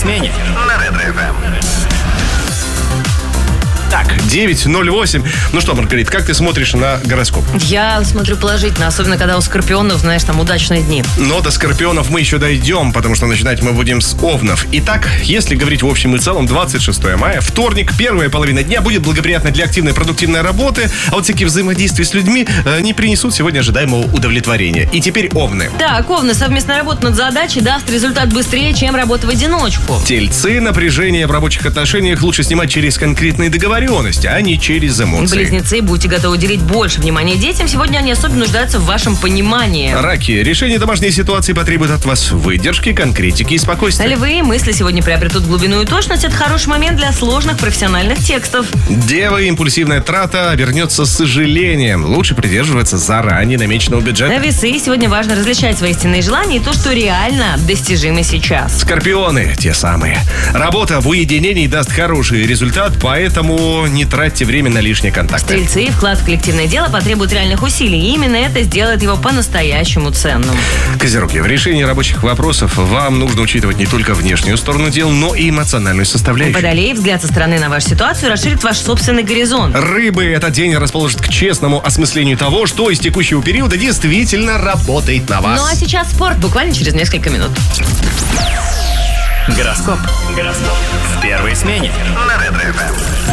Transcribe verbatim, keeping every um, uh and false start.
смене на Ретро-эф эм. Так, девять ноль восемь. Ну что, Маргарита, как ты смотришь на гороскоп? Я смотрю положительно, особенно когда у скорпионов, знаешь, там удачные дни. Но до скорпионов мы еще дойдем, потому что начинать мы будем с овнов. Итак, если говорить в общем и целом, двадцать шестого мая, вторник, первая половина дня будет благоприятна для активной продуктивной работы, а вот всякие взаимодействия с людьми э, не принесут сегодня ожидаемого удовлетворения. И теперь овны. Так, овны, совместная работа над задачей даст результат быстрее, чем работа в одиночку. Тельцы, напряжение в рабочих отношениях лучше снимать через конкретные договоренности, а не через эмоции. Близнецы, будьте готовы уделить больше внимания детям. Сегодня они особенно нуждаются в вашем понимании. Раки, решение домашней ситуации потребует от вас выдержки, конкретики и спокойствия. Львы, мысли сегодня приобретут глубину и точность. Это хороший момент для сложных профессиональных текстов. Девы, импульсивная трата обернется сожалением. Лучше придерживаться заранее намеченного бюджета. Весы, сегодня важно различать свои истинные желания и то, что реально достижимо сейчас. Скорпионы, те самые. Работа в уединении даст хороший результат, поэтому не тратьте время на лишние контакты. Стрельцы, вклад в коллективное дело потребует реальных усилий, и именно это сделает его по-настоящему ценным. Козероги, в решении рабочих вопросов вам нужно учитывать не только внешнюю сторону дел, но и эмоциональную составляющую. Водолей, взгляд со стороны на вашу ситуацию расширит ваш собственный горизонт. Рыбы, этот день расположит к честному осмыслению того, что из текущего периода действительно работает на вас. Ну а сейчас спорт, буквально через несколько минут. Гороскоп. Гороскоп. В первой смене на Ретро-эф эм.